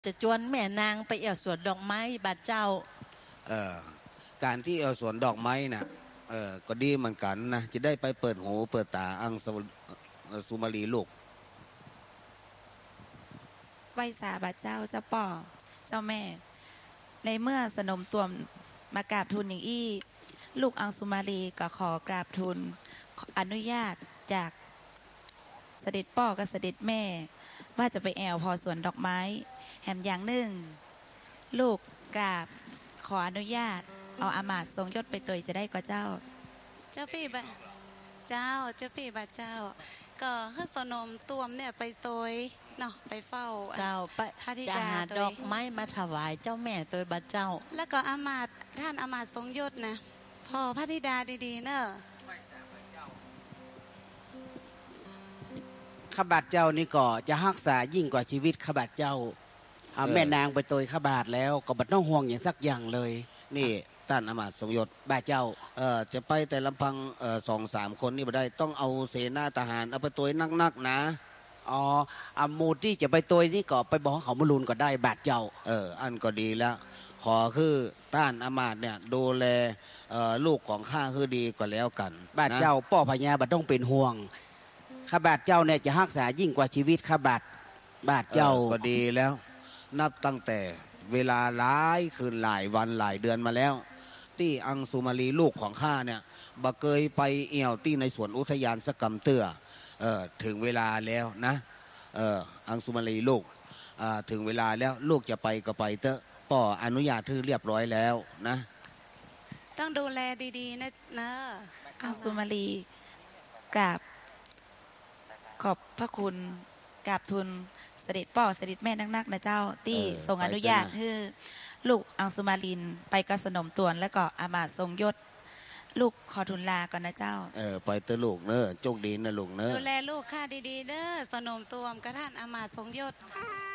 จะจวนแม่นางไปเอี่ยวสวนดอกไม้บาดเจ้าการที่เอาสวนดอกไม้น่ะก็ดีเหมือนกันนะจะได้ไปเปิดหูเปิดตาอังสุมาลีลูกไหว้สาบาเจ้าเจ้าป่อเจ้าแม่ในเมื่อสนมตัวมากราบทูลอย่างอี้ลูกอังสุมาลีก็ขอกราบทูลอนุญาตจากเสด็จป่อกับเสด็จแม่ว่าจะไปแอวพอสวนดอกไม้แหมอย่างหนึ่งลูกกราบขออนุญาตเอาอามาตย์ทรงยศไปตัวจะได้ก็เจ้าพี่บะเจ้าพี่บะเจ้าก็ให้สนมตวมเนี่ยไปตัวเนาะไปเฝ้าเจ้าพระธิดาดอกไม้มาถวายเจ้าแม่ตัวบาดเจ้าแล้วก็อามาตย์ท่านอามาตย์ทรงยศนะพอพระธิดาดีๆเนอะข้าบาทเจ้านี่ก็จะรักษายิ่งกว่าชีวิตข้าบาทเจ้าแม่นางไปตัวข้าบาทแล้วก็บัดต้องห่วงอย่างสักอย่างเลยนี่ท่านอมาตย์ทรงยศบาเจ้าจะไปแต่ลำพัง2-3 คนนี่ไม่ได้ต้องเอาเสนาทหารเอาไปตัวนักๆนะมูที่จะไปตัวนี่ก็ไปบอกเขามาลุนก็ได้บาทเจ้าอันก็ดีแล้วขอคือท่านอมาตย์เนี่ยดูแลลูกของข้าคือดีกว่าแล้วกันบาทเจ้าป่อพญาบัดต้องเป็นห่วงข้าบาทเจ้าเนี่ยจะรักษายิ่งกว่าชีวิตข้าบาทเจ้าก็ดีแล้วนับตั้งแต่เวลาหลายคืนหลายวันหลายเดือนมาแล้วที่อังสุมาลีลูกของข้าเนี่ยบ่เคยไปเอี่ยวที่ในสวนอุทยานสกำเตื้อถึงเวลาแล้วนะอังสุมาลีลูกถึงเวลาแล้วลูกจะไปก็ไปเถอะป่ออนุญาตเรียบร้อยแล้วนะต้องดูแลดีๆนะอังสุมาลีกราบขอบพระคุณกราบทูลเสด็จป่อเสด็จแม่นักๆนะเจ้าที่ทรงอนุญาตให้ลูกอังสุมาลินไปกระสนมตวนแล้วก็อามาตย์ทรงยศลูกขอทูลลาก่อนนะเจ้าไปเตอลูกเนอะโชคดีนะลูกเนอะดูแลลูกข้าดีๆเด้อสนมตวมกระท่านอามาตย์ทรงยศ